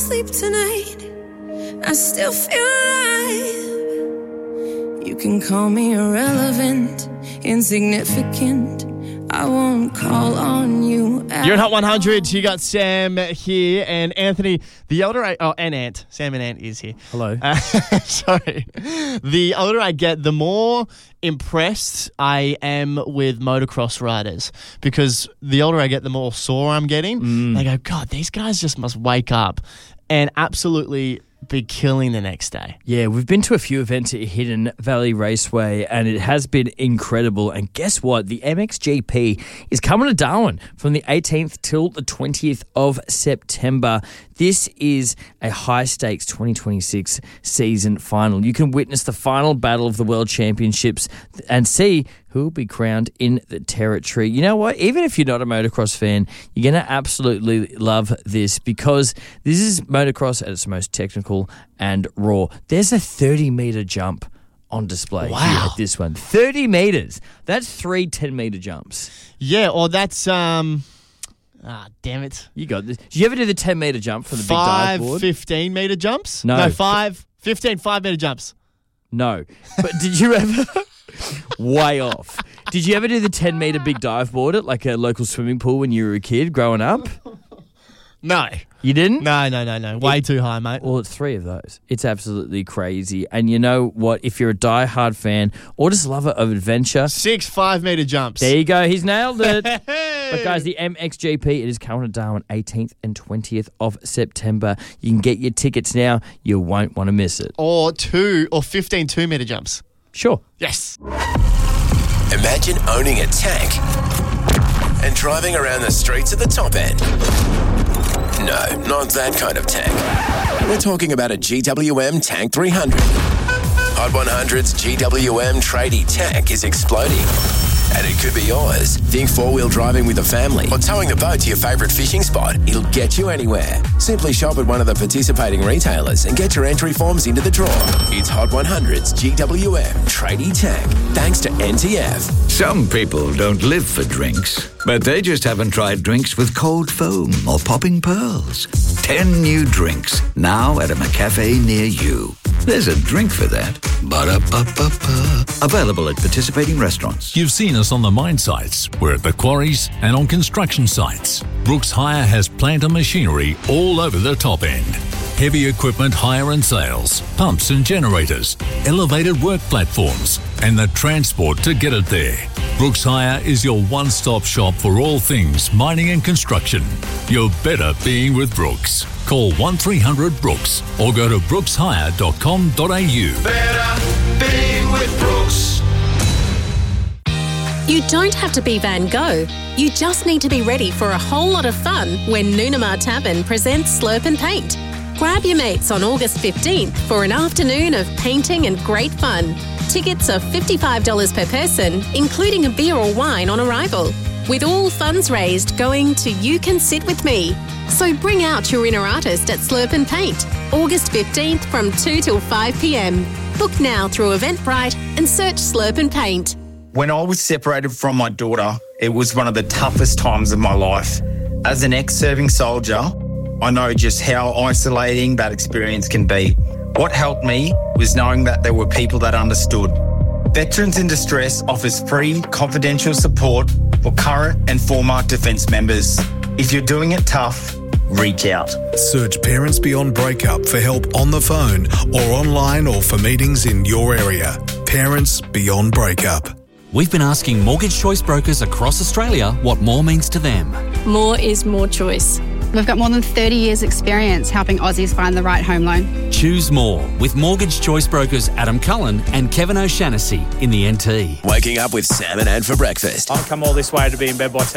sleep tonight, I still feel alive. You can call me irrelevant, insignificant. I won't call on you. You're at Hot 100. You got Sam here and Anthony. The older and Ant. Sam and Ant is here. Hello. Sorry. The older I get, the more impressed I am with motocross riders, because the older I get, the more sore I'm getting. I go, God, these guys just must wake up and absolutely be killing the next day. Yeah, we've been to a few events at Hidden Valley Raceway and it has been incredible. And guess what? The MXGP is coming to Darwin from the 18th till the 20th of September. This is a high-stakes 2026 season final. You can witness the final battle of the World Championships and see who will be crowned in the territory. You know what? Even if you're not a motocross fan, you're going to absolutely love this, because this is motocross at its most technical and raw. There's a 30-metre jump on display here at this one. 30 metres. That's 3 10-metre jumps. Yeah, or that's... damn it. You got this. Did you ever do the 10-metre jump from the big dive board? 15-metre jumps? No. 15 5-metre jumps. No. But did you ever... Way off. Did you ever do the 10-metre big dive board at like a local swimming pool when you were a kid growing up? No. You didn't? No. Way too high, mate. Well, it's 3 of those. It's absolutely crazy. And you know what? If you're a die-hard fan or just lover of adventure... 6 5-metre jumps. There you go. He's nailed it. But guys, the MXGP, it is coming to Darwin 18th and 20th of September. You can get your tickets now. You won't want to miss it. Or 15 2-metre jumps. Sure. Yes. Imagine owning a tank and driving around the streets at the top end. No, not that kind of tank. We're talking about a GWM Tank 300. Hot 100's GWM tradie tank is exploding. And it could be yours. Think four-wheel driving with a family or towing a boat to your favourite fishing spot. It'll get you anywhere. Simply shop at one of the participating retailers and get your entry forms into the draw. It's Hot 100's GWM Tradie Tank, thanks to NTF. Some people don't live for drinks, but they just haven't tried drinks with cold foam or popping pearls. 10 new drinks, now at a McCafe near you. There's a drink for that. Ba-da-ba-ba-ba. Available at participating restaurants. You've seen us on the mine sites. We're at the quarries and on construction sites. Brooks Hire has plant and machinery all over the top end. Heavy equipment hire and sales, pumps and generators, elevated work platforms, and the transport to get it there. Brooks Hire is your one-stop shop for all things mining and construction. You're better being with Brooks. Call 1300-BROOKS or go to brookshire.com.au. Better being with Brooks. You don't have to be Van Gogh. You just need to be ready for a whole lot of fun when Noonamar Tavern presents Slurp and Paint. Grab your mates on August 15th for an afternoon of painting and great fun. Tickets are $55 per person, including a beer or wine on arrival, with all funds raised going to You Can Sit With Me. So bring out your inner artist at Slurp and Paint, August 15th from 2 till 5 p.m. Book now through Eventbrite and search Slurp and Paint. When I was separated from my daughter, it was one of the toughest times of my life. As an ex-serving soldier, I know just how isolating that experience can be. What helped me was knowing that there were people that understood. Veterans in Distress offers free, confidential support for current and former defence members. If you're doing it tough, reach out. Search Parents Beyond Breakup for help on the phone or online or for meetings in your area. Parents Beyond Breakup. We've been asking mortgage choice brokers across Australia what more means to them. More is more choice. We've got more than 30 years' experience helping Aussies find the right home loan. Choose more with mortgage choice brokers Adam Cullen and Kevin O'Shannessy in the NT. Waking up with Sam and Ant for breakfast. I've come all this way to be in bed by 10.